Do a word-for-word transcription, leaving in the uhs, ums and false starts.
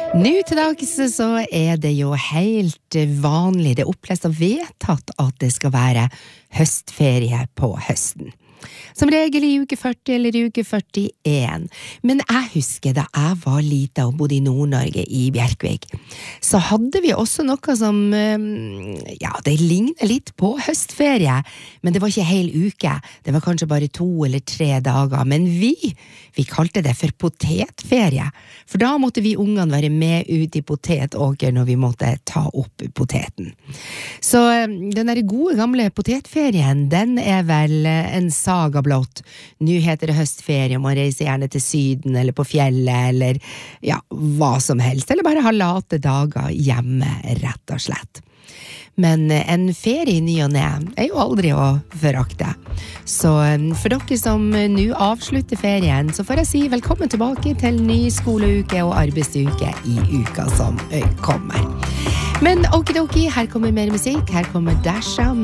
Nå til dags så er det jo helt vanlig, det er opplest og vedtatt at det skal være høstferie på høsten. Som regel i uke førti eller uke førtien. Men jeg husker da jeg var lita og bodde i Nord-Norge i Bjerkvik, så hadde vi også noe som, ja, det ligner litt på høstferie, men det var ikke hel uke, det var kanskje bare to eller tre dager, men vi, vi kalte det for potetferie, for da måtte vi ungene være med ut i potetåker når vi måtte ta opp poteten. Så den der gode gamle potetferien, den er vel en saga blått. Nå heter det høstferie, man reiser gjerne til syden eller på fjellet eller ja, hva som helst, eller bare ha late dager hjemme, rett og slett. Men en ferie i ny og ne er jo aldri å forakte. Så for dere som nå avslutter ferien, så får jeg si velkommen tilbake til ny skoleuke og arbeidsuke i uka som kommer. Men okidoki, her kommer mer musikk, her kommer Dasha